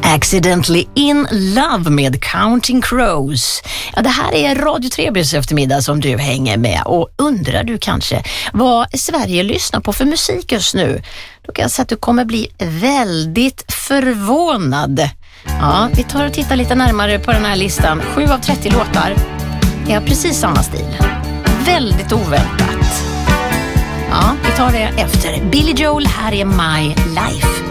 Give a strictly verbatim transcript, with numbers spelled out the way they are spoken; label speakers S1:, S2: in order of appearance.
S1: Accidentally in Love med Counting Crows. Ja, det här är Radio Trebys eftermiddag som du hänger med. Och undrar du kanske vad Sverige lyssnar på för musik just nu? Då kan jag säga att du kommer bli väldigt förvånad. Ja, vi tar och tittar lite närmare på den här listan. sju av trettio låtar är precis samma stil. Väldigt oväntat. Ja, vi tar det efter Billy Joel. Här är My Life.